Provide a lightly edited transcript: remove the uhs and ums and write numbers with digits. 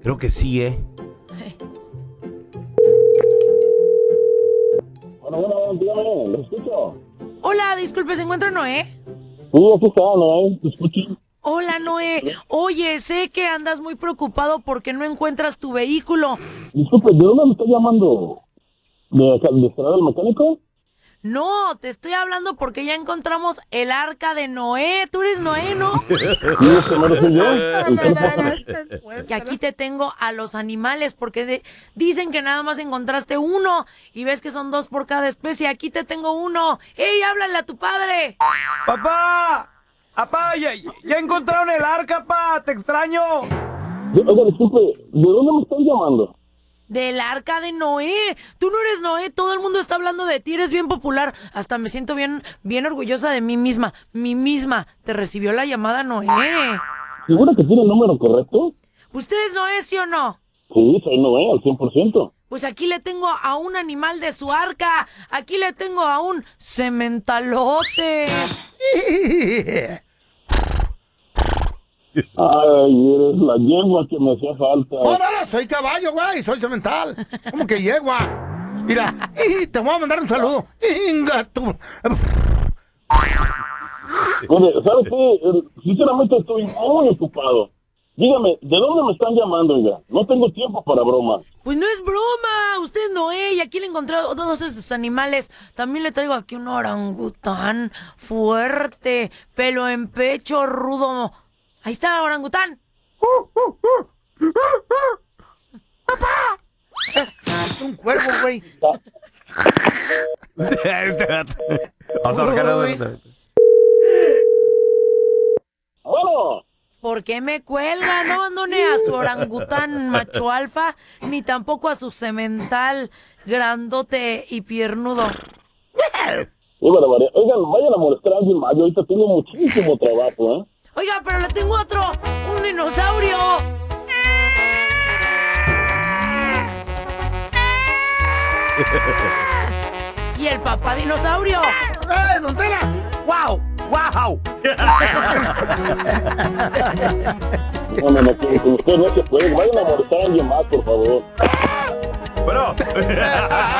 Creo que sí, Bueno, dígame, ¿lo escucho? Hola, disculpe, ¿se encuentra Noé? Sí, aquí está, ¿no? ¿Te escucho? Hola, Noé. Oye, sé que andas muy preocupado porque no encuentras tu vehículo. Disculpe, ¿de dónde me está llamando? ¿De Estrada del Mecánico? No, te estoy hablando porque ya encontramos el arca de Noé. Tú eres Noé, ¿no? Sí, este no soy yo. ¿En qué le puedo hacer? Y aquí te tengo a los animales porque dicen que nada más encontraste uno y ves que son 2 por cada especie. Aquí te tengo uno. ¡Ey, háblale a tu padre! ¡Papá! ¡Papá! ¡Ya encontraron el arca, pa! ¡Te extraño! Oiga, disculpe, ¿de dónde me están llamando? Del arca de Noé. Tú no eres Noé, todo el mundo está hablando de ti, eres bien popular. Hasta me siento bien orgullosa de mí misma. Mi misma. Te recibió la llamada Noé. ¿Segura que tiene el número correcto? ¿Usted es Noé, sí o no? Sí, soy Noé, al 100%. Pues aquí le tengo a un animal de su arca. Aquí le tengo a un sementalote. Ay, eres la yegua que me hacía falta. ¡Oh, no! Soy caballo, güey. Soy cemental. ¿Cómo que yegua? Mira, te voy a mandar un saludo. ¡Inga tú! Oye, ¿sabes qué? Sinceramente estoy muy ocupado. Dígame, ¿de dónde me están llamando, oiga? No tengo tiempo para bromas. Pues no es broma, usted es Noé y aquí le encontré todos esos animales. También le traigo aquí un orangután fuerte, pelo en pecho, rudo. Ahí está el orangután. ¡Papá! Es un cuervo, güey. Vamos a marcar Uy. Bueno, ¿Por qué me cuelga? No abandone a su orangután macho alfa, ni tampoco a su semental grandote y piernudo. Bueno, María, oigan, vayan a molestar a alguien más. Yo ahorita tengo muchísimo trabajo, ¿eh? Oiga, pero le tengo otro, un dinosaurio. Y el papá dinosaurio. ¡Don Tela! ¡Wow! ¡Wow! No, con usted no se puede. Vayan a molestar a alguien más, por favor. Bueno.